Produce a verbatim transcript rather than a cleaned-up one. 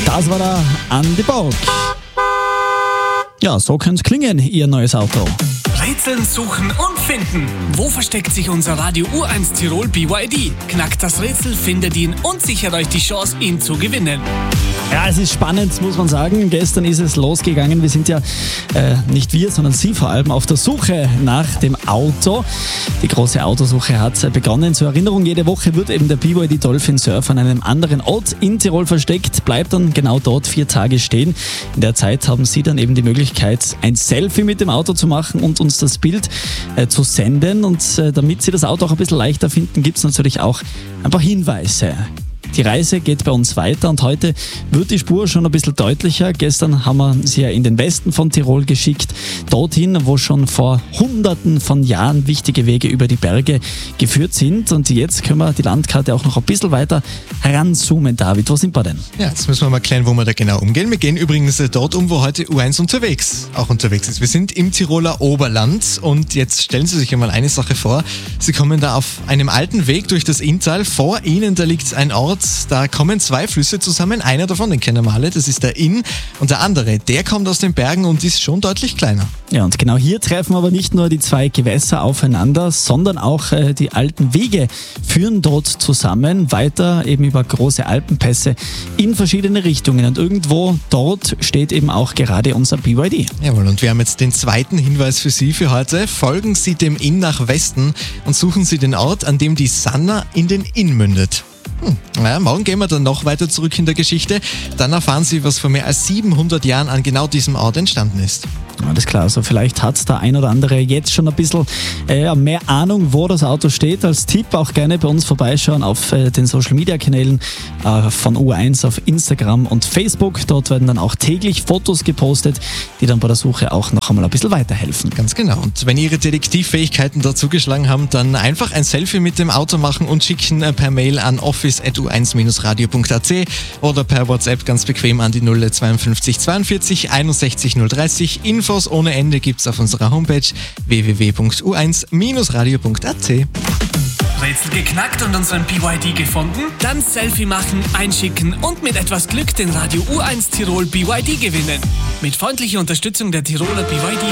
Das war der Andi Borg. Ja, so könnte es klingen, Ihr neues Auto. Rätseln, suchen und finden. Wo versteckt sich unser Radio U eins Tirol B Y D? Knackt das Rätsel, findet ihn und sichert euch die Chance, ihn zu gewinnen. Ja, es ist spannend, muss man sagen. Gestern ist es losgegangen. Wir sind ja äh, nicht wir, sondern Sie vor allem auf der Suche nach dem Auto. Die große Autosuche hat begonnen. Zur Erinnerung, jede Woche wird eben der B Y D Dolphin Surf an einem anderen Ort in Tirol versteckt, bleibt dann genau dort vier Tage stehen. In der Zeit haben Sie dann eben die Möglichkeit, ein Selfie mit dem Auto zu machen und uns das Bild äh, zu senden. Und äh, damit Sie das Auto auch ein bisschen leichter finden, gibt es natürlich auch ein paar Hinweise. Die Reise geht bei uns weiter und heute wird die Spur schon ein bisschen deutlicher. Gestern haben wir sie ja in den Westen von Tirol geschickt, dorthin, wo schon vor Hunderten von Jahren wichtige Wege über die Berge geführt sind. Und jetzt können wir die Landkarte auch noch ein bisschen weiter heranzoomen. David, wo sind wir denn? Ja, jetzt müssen wir mal klären, wo wir da genau umgehen. Wir gehen übrigens dort um, wo heute U eins unterwegs, auch unterwegs ist. Wir sind im Tiroler Oberland und jetzt stellen Sie sich einmal eine Sache vor. Sie kommen da auf einem alten Weg durch das Inntal. Vor Ihnen, da liegt ein Ort, da kommen zwei Flüsse zusammen. Einer davon, den kennen wir alle, das ist der Inn. Und der andere, der kommt aus den Bergen und ist schon deutlich kleiner. Ja, und genau hier treffen aber nicht nur die zwei Gewässer aufeinander, sondern auch äh, die alten Wege führen dort zusammen, weiter eben über große Alpenpässe in verschiedene Richtungen. Und irgendwo dort steht eben auch gerade unser B Y D. Jawohl, und wir haben jetzt den zweiten Hinweis für Sie für heute. Folgen Sie dem Inn nach Westen und suchen Sie den Ort, an dem die Sanna in den Inn mündet. Hm. Ja, morgen gehen wir dann noch weiter zurück in der Geschichte. Dann erfahren Sie, was vor mehr als siebenhundert Jahren an genau diesem Ort entstanden ist. Alles klar, also vielleicht hat der ein oder andere jetzt schon ein bisschen äh, mehr Ahnung, wo das Auto steht. Als Tipp auch gerne bei uns vorbeischauen auf äh, den Social Media Kanälen äh, von U eins auf Instagram und Facebook. Dort werden dann auch täglich Fotos gepostet, die dann bei der Suche auch noch einmal ein bisschen weiterhelfen. Ganz genau. Und wenn Ihre Detektivfähigkeiten dazu geschlagen haben, dann einfach ein Selfie mit dem Auto machen und schicken äh, per Mail an office at u eins radio punkt a c oder per WhatsApp ganz bequem an die null zweiundfünfzig zweiundvierzig einundsechzig null dreißig. Infos ohne Ende gibt's auf unserer Homepage w w w punkt u eins radio punkt a c. Rätsel geknackt und unseren B Y D gefunden? Dann Selfie machen, einschicken und mit etwas Glück den Radio U eins Tirol B Y D gewinnen. Mit freundlicher Unterstützung der Tiroler B Y D